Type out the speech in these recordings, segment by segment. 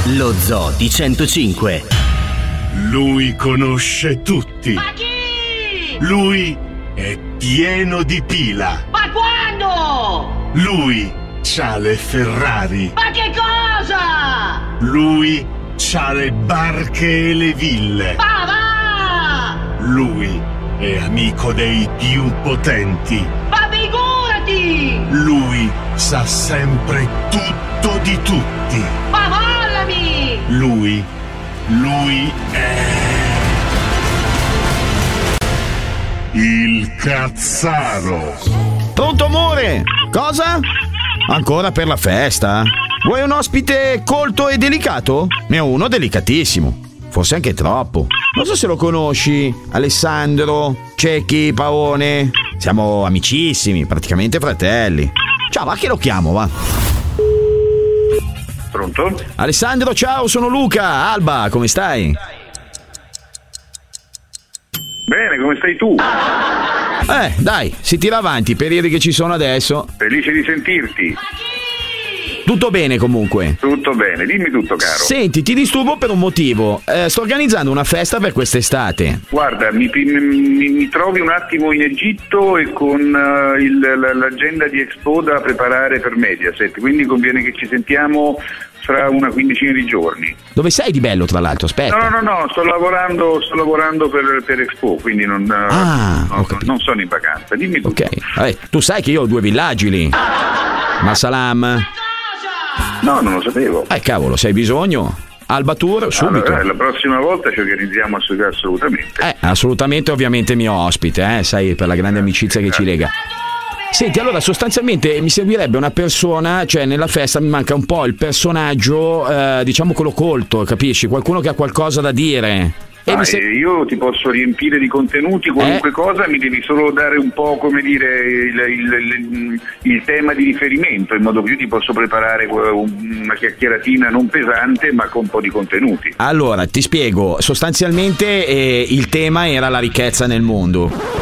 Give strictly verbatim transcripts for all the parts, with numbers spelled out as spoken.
Lo Zoo di centocinque. Lui conosce tutti. Ma chi? Lui è pieno di pila. Ma quando? Lui c'ha le Ferrari. Ma che cosa? Lui c'ha le barche e le ville. Ma va! Lui è amico dei più potenti. Ma figurati! Lui sa sempre tutto di tutti. Ma mollami! Lui, lui è... il Cazzaro. Pronto, amore? Cosa? Ancora per la festa? Vuoi un ospite colto e delicato? Ne ho uno delicatissimo. Forse anche troppo. Non so se lo conosci. Alessandro, Cecchi, Paone. Siamo amicissimi, praticamente fratelli. Ciao, va che lo chiamo, va. Pronto? Alessandro, ciao, sono Luca. Alba, come stai? Bene, come stai tu? Eh, dai, si tira avanti i periodi che ci sono adesso. Felice di sentirti. Tutto bene comunque. Tutto bene, dimmi tutto, caro. Senti, ti disturbo per un motivo. Eh, sto organizzando una festa per quest'estate. Guarda, mi, mi, mi trovi un attimo in Egitto e con uh, il, l'agenda di Expo da preparare per Mediaset, quindi conviene che ci sentiamo fra una quindicina di giorni. Dove sei di bello, tra l'altro? Aspetta. No, no, no, no, sto lavorando, sto lavorando per, per Expo, quindi non, ah, no, non sono in vacanza. Dimmi tutto. Ok, vabbè, tu sai che io ho due villaggi lì. Marsalam. No, non lo sapevo. Eh, cavolo, se hai bisogno? Alba Tour, subito. Allora, la prossima volta ci organizziamo assolutamente. Eh, assolutamente, ovviamente mio ospite, eh, sai, per la grande amicizia che ci lega. Senti, allora sostanzialmente mi servirebbe una persona, cioè nella festa mi manca un po' il personaggio, eh, diciamo quello colto, capisci? Qualcuno che ha qualcosa da dire. E ah, se... Io ti posso riempire di contenuti qualunque eh? cosa, mi devi solo dare un po', come dire, il, il, il, il tema di riferimento, in modo che io ti posso preparare una chiacchieratina non pesante ma con un po' di contenuti. Allora, ti spiego, sostanzialmente eh, il tema era la ricchezza nel mondo,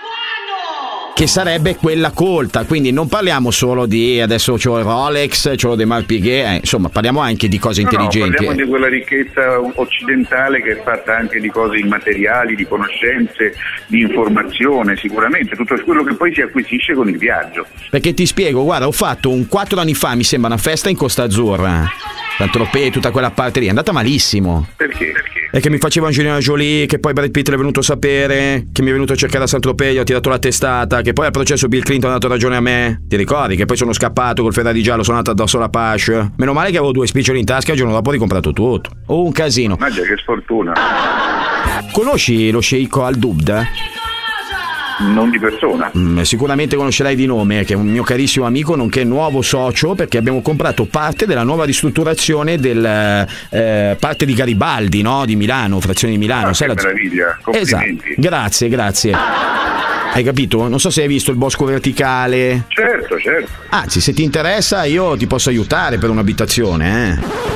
che sarebbe quella colta, quindi non parliamo solo di adesso c'ho il Rolex, c'ho dei Malpighe, eh, insomma parliamo anche di cose no, intelligenti. No, parliamo di quella ricchezza occidentale che è fatta anche di cose immateriali, di conoscenze, di informazione, sicuramente, tutto quello che poi si acquisisce con il viaggio. Perché ti spiego, guarda, ho fatto un quattro anni fa, mi sembra, una festa in Costa Azzurra, Saint-Tropez, tutta quella parte lì, è andata malissimo. Perché? Perché? E che mi faceva Angelina Jolie, che poi Brad Pitt è venuto a sapere, che mi è venuto a cercare a Saint-Tropez, gli ho tirato la testata, che poi al processo Bill Clinton ha dato ragione a me. Ti ricordi? Che poi sono scappato col Ferrari giallo, sono andato addosso alla Pasce. Meno male che avevo due spiccioli in tasca e il giorno dopo ho ricomprato tutto. Oh, un casino. Mangia, che sfortuna. Conosci lo sceicco Al-Dubda? Non di persona. Mm, sicuramente conoscerai di nome, che è un mio carissimo amico nonché nuovo socio, perché abbiamo comprato parte della nuova ristrutturazione del eh, parte di Garibaldi, no? Di Milano, frazione di Milano. Ah, sai che la... meraviglia, complimenti. Esatto, grazie, grazie. Hai capito? Non so se hai visto il bosco verticale. Certo, certo. Anzi, se ti interessa io ti posso aiutare per un'abitazione, eh.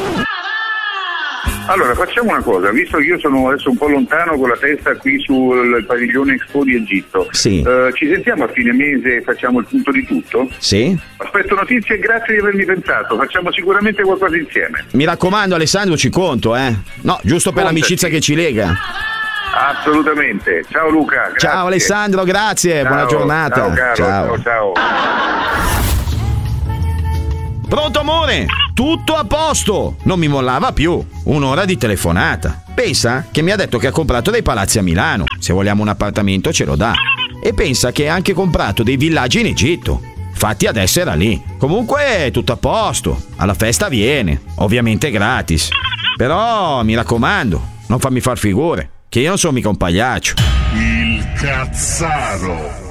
Allora, facciamo una cosa, visto che io sono adesso un po' lontano con la testa qui sul padiglione Expo di Egitto, sì. uh, ci sentiamo a fine mese e facciamo il punto di tutto? Sì. Aspetto notizie e grazie di avermi pensato, facciamo sicuramente qualcosa insieme. Mi raccomando, Alessandro, ci conto, eh. No, giusto per Contaci. l'amicizia che ci lega. Assolutamente. Ciao Luca, grazie. Ciao Alessandro, grazie, ciao, buona giornata. Ciao caro, ciao ciao. ciao. Pronto amore? Tutto a posto! Non mi mollava più. Un'ora di telefonata. Pensa che mi ha detto che ha comprato dei palazzi a Milano. Se vogliamo un appartamento ce lo dà. E pensa che ha anche comprato dei villaggi in Egitto. Infatti adesso era lì. Comunque tutto a posto. Alla festa viene. Ovviamente gratis. Però mi raccomando, non fammi far figure, che io non sono mica un pagliaccio. Il Cazzaro.